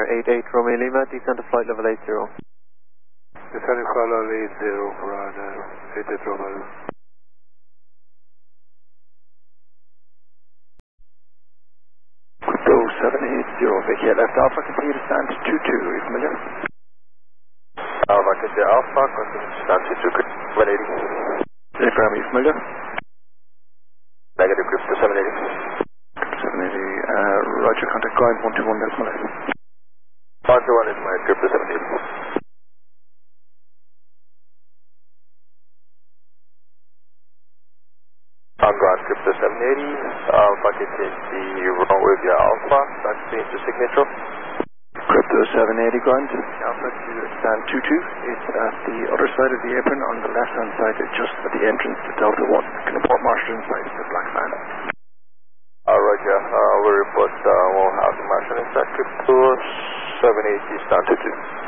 88 Romeo Lima, descend to flight level 80. Descending flight level 80 for 88 Romeo Lima. Crypto 780, vacate left Alpha, continue to stand 22, are you familiar? Alpha, continue Alpha, continue to stand 22, 180. Affirm, are you familiar? Negative, Crypto 780. 780, roger, contact ground 121.8. 121 is my Crypto 780. On ground, Crypto 780, Alpha, continue the runway via Alpha, taxi into Signature. Crypto 780 ground, Alpha to stand 22, it's at the other side of the apron on the left hand side, just at the entrance to Delta 1. Can report Marshall inside the black van. Roger, we report we'll have the Marshall inside Crypto 780 stand 22.